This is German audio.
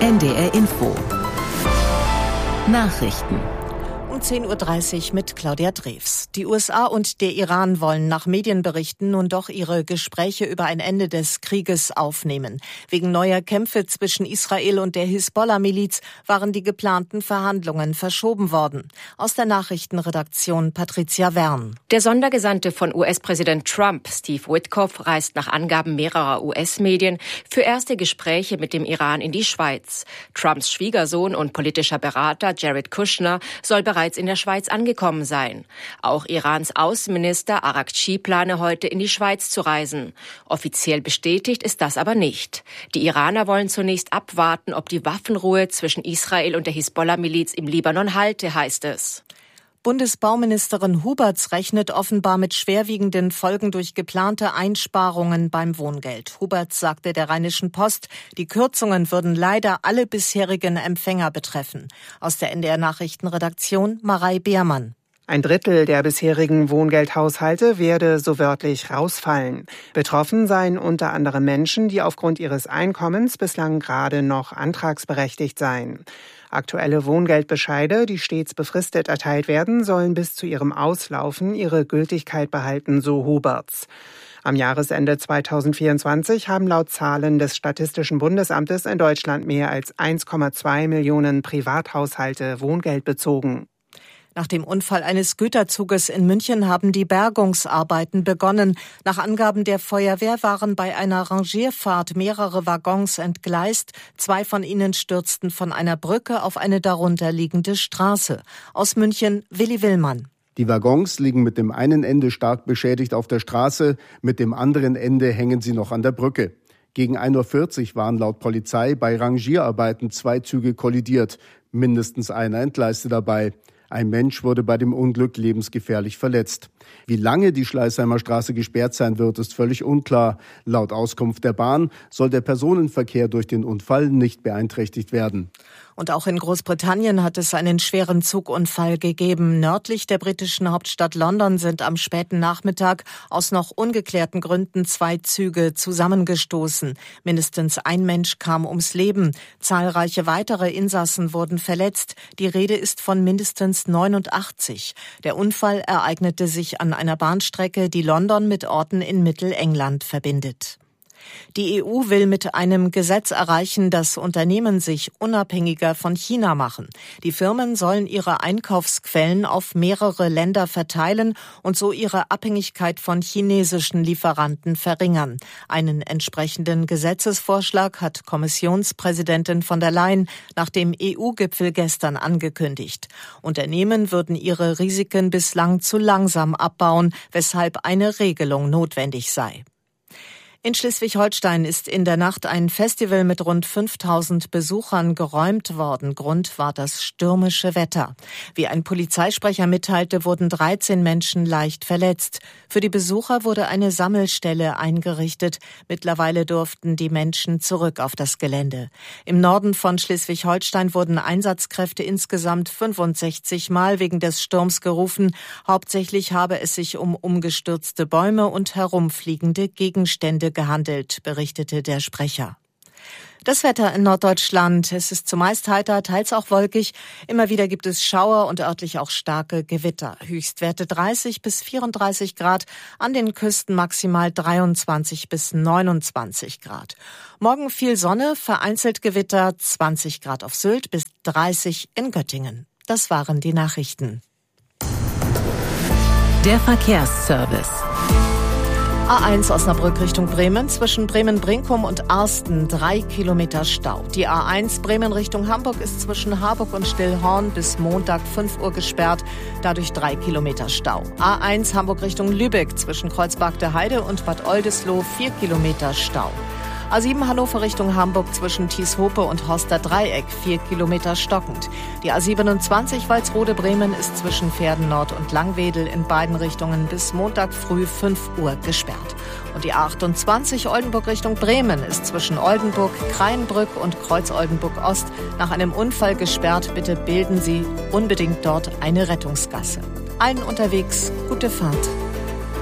NDR Info. Nachrichten. Um 10.30 Uhr mit Claudia Drews. Die USA und der Iran wollen nach Medienberichten nun doch ihre Gespräche über ein Ende des Krieges aufnehmen. Wegen neuer Kämpfe zwischen Israel und der Hisbollah-Miliz waren die geplanten Verhandlungen verschoben worden. Aus der Nachrichtenredaktion Patricia Wern. Der Sondergesandte von US-Präsident Trump, Steve Witkoff, reist nach Angaben mehrerer US-Medien für erste Gespräche mit dem Iran in die Schweiz. Trumps Schwiegersohn und politischer Berater Jared Kushner soll bereits in der Schweiz angekommen sein. Auch Irans Außenminister Araghchi plane heute in die Schweiz zu reisen. Offiziell bestätigt ist das aber nicht. Die Iraner wollen zunächst abwarten, ob die Waffenruhe zwischen Israel und der Hisbollah-Miliz im Libanon halte, heißt es. Bundesbauministerin Huberts rechnet offenbar mit schwerwiegenden Folgen durch geplante Einsparungen beim Wohngeld. Huberts sagte der Rheinischen Post, die Kürzungen würden leider alle bisherigen Empfänger betreffen. Aus der NDR-Nachrichtenredaktion Marei Beermann. 1/3 der bisherigen Wohngeldhaushalte werde so wörtlich rausfallen. Betroffen seien unter anderem Menschen, die aufgrund ihres Einkommens bislang gerade noch antragsberechtigt seien. Aktuelle Wohngeldbescheide, die stets befristet erteilt werden, sollen bis zu ihrem Auslaufen ihre Gültigkeit behalten, so Huberts. Am Jahresende 2024 haben laut Zahlen des Statistischen Bundesamtes in Deutschland mehr als 1,2 Millionen Privathaushalte Wohngeld bezogen. Nach dem Unfall eines Güterzuges in München haben die Bergungsarbeiten begonnen. Nach Angaben der Feuerwehr waren bei einer Rangierfahrt mehrere Waggons entgleist. 2 von ihnen stürzten von einer Brücke auf eine darunter liegende Straße. Aus München, Willi Willmann. Die Waggons liegen mit dem einen Ende stark beschädigt auf der Straße, mit dem anderen Ende hängen sie noch an der Brücke. Gegen 1:40 Uhr waren laut Polizei bei Rangierarbeiten 2 Züge kollidiert. Mindestens einer entgleiste dabei. Ein Mensch wurde bei dem Unglück lebensgefährlich verletzt. Wie lange die Schleißheimer Straße gesperrt sein wird, ist völlig unklar. Laut Auskunft der Bahn soll der Personenverkehr durch den Unfall nicht beeinträchtigt werden. Und auch in Großbritannien hat es einen schweren Zugunfall gegeben. Nördlich der britischen Hauptstadt London sind am späten Nachmittag aus noch ungeklärten Gründen 2 Züge zusammengestoßen. Mindestens ein Mensch kam ums Leben. Zahlreiche weitere Insassen wurden verletzt. Die Rede ist von mindestens 89. Der Unfall ereignete sich an einer Bahnstrecke, die London mit Orten in Mittelengland verbindet. Die EU will mit einem Gesetz erreichen, dass Unternehmen sich unabhängiger von China machen. Die Firmen sollen ihre Einkaufsquellen auf mehrere Länder verteilen und so ihre Abhängigkeit von chinesischen Lieferanten verringern. Einen entsprechenden Gesetzesvorschlag hat Kommissionspräsidentin von der Leyen nach dem EU-Gipfel gestern angekündigt. Unternehmen würden ihre Risiken bislang zu langsam abbauen, weshalb eine Regelung notwendig sei. In Schleswig-Holstein ist in der Nacht ein Festival mit rund 5000 Besuchern geräumt worden. Grund war das stürmische Wetter. Wie ein Polizeisprecher mitteilte, wurden 13 Menschen leicht verletzt. Für die Besucher wurde eine Sammelstelle eingerichtet. Mittlerweile durften die Menschen zurück auf das Gelände. Im Norden von Schleswig-Holstein wurden Einsatzkräfte insgesamt 65 Mal wegen des Sturms gerufen. Hauptsächlich habe es sich um umgestürzte Bäume und herumfliegende Gegenstände gehandelt, berichtete der Sprecher. Das Wetter in Norddeutschland. Es ist zumeist heiter, teils auch wolkig. Immer wieder gibt es Schauer und örtlich auch starke Gewitter. Höchstwerte 30 bis 34 Grad, an den Küsten maximal 23 bis 29 Grad. Morgen viel Sonne, vereinzelt Gewitter, 20 Grad auf Sylt bis 30 in Göttingen. Das waren die Nachrichten. Der Verkehrsservice. A1 Osnabrück Richtung Bremen, zwischen Bremen-Brinkum und Arsten 3 Kilometer Stau. Die A1 Bremen Richtung Hamburg ist zwischen Harburg und Stillhorn bis Montag 5 Uhr gesperrt, dadurch 3 Kilometer Stau. A1 Hamburg Richtung Lübeck, zwischen Kreuzberg der Heide und Bad Oldesloe 4 Kilometer Stau. A7 Hannover Richtung Hamburg zwischen Tieshope und Horster Dreieck 4 Kilometer stockend. Die A27 Walsrode-Bremen ist zwischen Pferden Nord und Langwedel in beiden Richtungen bis Montag früh 5 Uhr gesperrt. Und die A28 Oldenburg Richtung Bremen ist zwischen Oldenburg, Kreienbrück und Kreuz-Oldenburg Ost nach einem Unfall gesperrt. Bitte bilden Sie unbedingt dort eine Rettungsgasse. Allen unterwegs gute Fahrt.